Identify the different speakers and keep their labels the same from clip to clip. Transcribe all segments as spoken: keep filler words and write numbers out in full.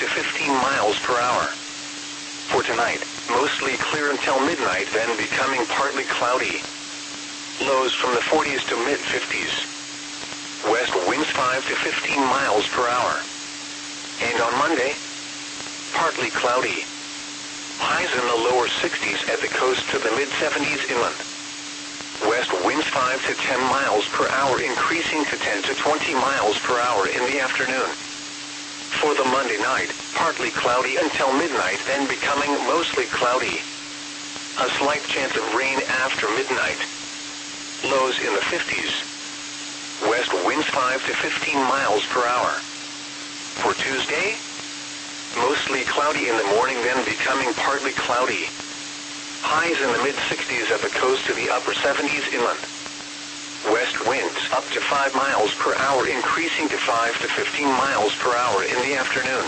Speaker 1: fifteen miles per hour. For tonight, mostly clear until midnight, then becoming partly cloudy. Lows from the forties to mid-fifties. West winds five to fifteen miles per hour. And on Monday, partly cloudy. Highs in the lower sixties at the coast to the mid-seventies inland. West winds five to ten miles per hour, increasing to ten to twenty miles per hour in the afternoon. For the Monday night, partly cloudy until midnight, then becoming mostly cloudy. A slight chance of rain after midnight. Lows in the fifties. West winds five to fifteen miles per hour. For Tuesday, mostly cloudy in the morning, then becoming partly cloudy. Highs in the mid-sixties at the coast to the upper seventies inland. West winds up to five miles per hour, increasing to five to fifteen miles per hour in the afternoon.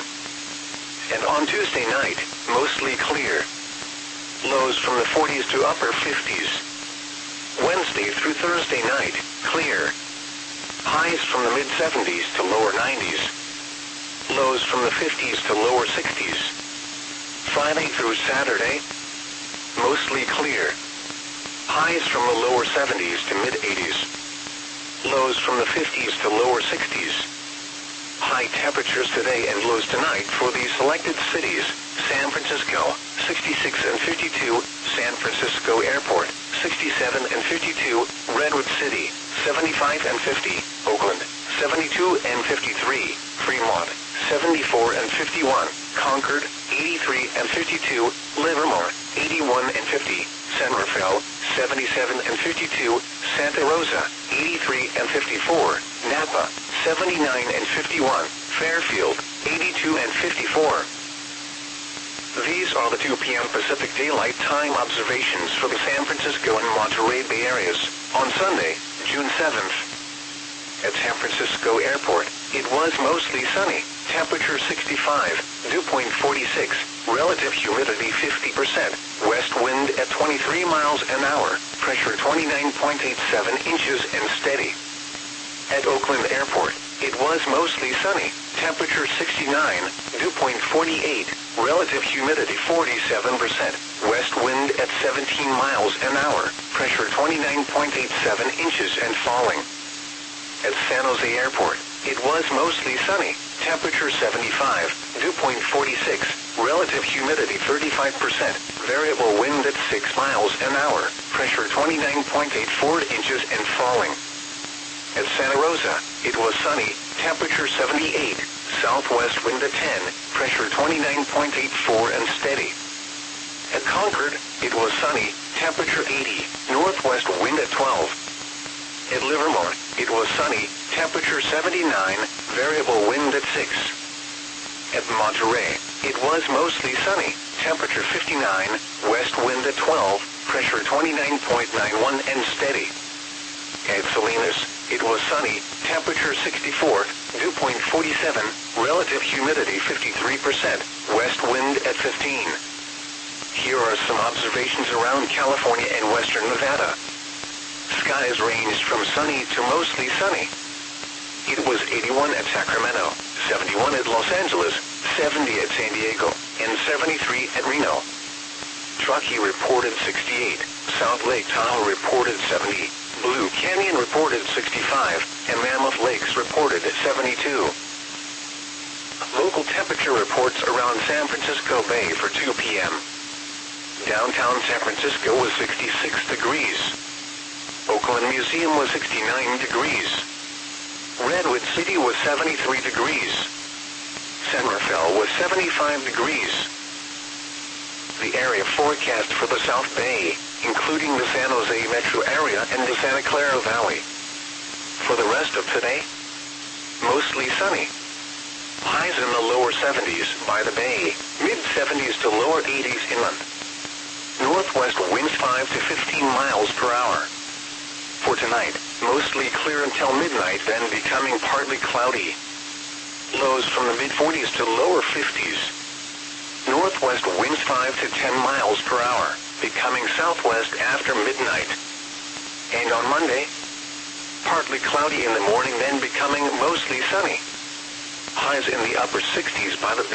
Speaker 1: And on Tuesday night, mostly clear. Lows from the forties to upper fifties. Wednesday through Thursday night, clear. Highs from the mid-seventies to lower nineties. Lows from the fifties to lower sixties. Friday through Saturday, mostly clear. Highs from the lower seventies to mid-eighties. Lows from the fifties to lower sixties. High temperatures today and lows tonight for the selected cities: San Francisco, sixty-six and fifty-two, San Francisco Airport, sixty-seven and fifty-two, Redwood City, seventy-five and fifty, Oakland, seventy-two and fifty-three, Fremont, seventy-four and fifty-one, Concord, eighty-three and fifty-two, Livermore, eighty-one and fifty, San Rafael, seventy-seven and fifty-two, Santa Rosa, eighty-three and fifty-four, Napa, seventy-nine and fifty-one, Fairfield, eighty-two and fifty-four. These are the two p m Pacific Daylight Time observations for the San Francisco and Monterey Bay areas on Sunday, June seventh. At San Francisco Airport, it was mostly sunny, temperature sixty-five, dew point forty-six, relative humidity fifty percent, west wind at twenty-three miles an hour, pressure twenty-nine point eight seven inches and steady. At Oakland Airport, it was mostly sunny, temperature sixty-nine, dew point forty-eight, relative humidity forty-seven percent, west wind at seventeen miles an hour, pressure twenty-nine point eight seven inches and falling. At San Jose Airport, it was mostly sunny, temperature seventy-five, dew point forty-six, relative humidity thirty-five percent, variable wind at six miles an hour, pressure twenty-nine point eight four inches and falling. At Santa Rosa, it was sunny, temperature seventy-eight, southwest wind at ten, pressure twenty-nine point eight four and steady. At Concord, it was sunny, temperature eighty, northwest wind at twelve. At Livermore, it was sunny, temperature seventy-nine, variable wind at six. At Monterey, it was mostly sunny, temperature fifty-nine, west wind at twelve, pressure twenty-nine point nine one and steady. At Salinas, it was sunny, temperature sixty-four, dew point forty-seven, relative humidity fifty-three percent, west wind at fifteen. Here are some observations around California and western Nevada. Skies ranged from sunny to mostly sunny. It was eighty-one at Sacramento, seventy-one at Los Angeles, seventy at San Diego, and seventy-three at Reno. Truckee reported sixty-eight, South Lake Tahoe reported seventy, Blue Canyon reported sixty-five, and Mammoth Lakes reported seventy-two. Local temperature reports around San Francisco Bay for two p m Downtown San Francisco was sixty-six degrees. Oakland Museum was sixty-nine degrees. Redwood City was seventy-three degrees. San Rafael was seventy-five degrees. The area forecast for the South Bay, including the San Jose metro area and the Santa Clara Valley. For the rest of today, mostly sunny. Highs in the lower seventies by the bay, mid-seventies to lower eighties inland. Northwest winds five to fifteen miles per hour. For tonight, mostly clear until midnight, then becoming partly cloudy. Lows from the mid-forties to lower fifties. Northwest winds five to ten miles per hour, becoming southwest after midnight. And on Monday, partly cloudy in the morning, then becoming mostly sunny. Highs in the upper sixties by the